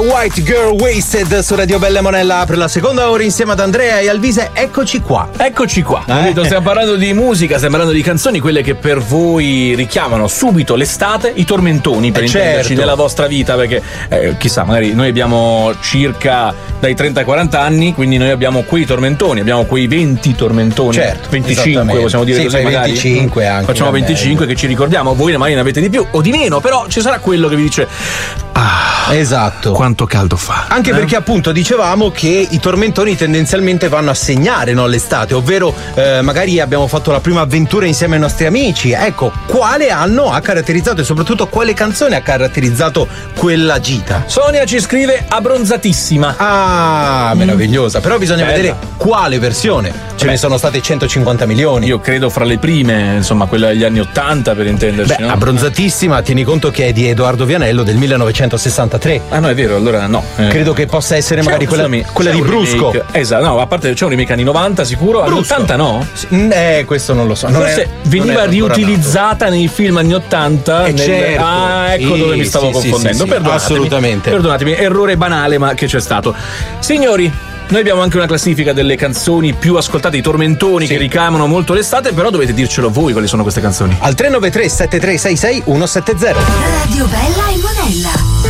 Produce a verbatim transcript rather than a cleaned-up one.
White Girl Wasted su Radio Bella Monella apre la seconda ora insieme ad Andrea e Alvise. Eccoci qua. Eccoci qua. Eh? Stiamo parlando di musica, stiamo parlando di canzoni, quelle che per voi richiamano subito l'estate, i tormentoni per eh intenderci certo. nella vostra vita, perché eh, chissà, magari noi abbiamo circa dai trenta ai quaranta anni, quindi noi abbiamo quei tormentoni, abbiamo quei venti tormentoni. Certo, venticinque possiamo dire sì, così, magari. venticinque anche. Facciamo venticinque che ci ricordiamo, voi magari ne avete di più o di meno, però ci sarà quello che vi dice ah, esatto, quanto caldo fa. Anche eh? perché appunto dicevamo che i tormentoni tendenzialmente vanno a segnare, no, l'estate, ovvero eh, magari abbiamo fatto la prima avventura insieme ai nostri amici. Ecco, quale anno ha caratterizzato e soprattutto quale canzone ha caratterizzato quella gita? Sonia ci scrive abbronzatissima. Ah, meravigliosa. Però bisogna Bella. vedere quale versione. Ce Beh, ne sono state centocinquanta milioni. Io credo fra le prime, insomma, quella degli anni ottanta per intenderci. Beh, no? abbronzatissima, tieni conto che è di Edoardo Vianello del millenovecentosessantatré. Ah no, è vero, allora no. Eh. Credo che possa essere C'è magari un- quella, scusami, quella c'è di un Brusco. remake. Esatto, no, a parte c'è un remake anni novanta sicuro, anni Brusco. ottanta no? Eh, questo non lo so. Non Forse è- veniva non ero ancora riutilizzata nei film anni ottanta. Eh, nel- certo. Ah, ecco Sì, dove mi stavo sì, sì, confondendo. sì, sì, Perdonatemi. assolutamente. Perdonatemi, errore banale, ma che c'è stato. Signori, noi abbiamo anche una classifica delle canzoni più ascoltate, i tormentoni Sì. che ricamano molto l'estate, però dovete dircelo voi quali sono queste canzoni. Al tre nove tre sette tre sei sei uno sette zero. Radio Bella e Monella.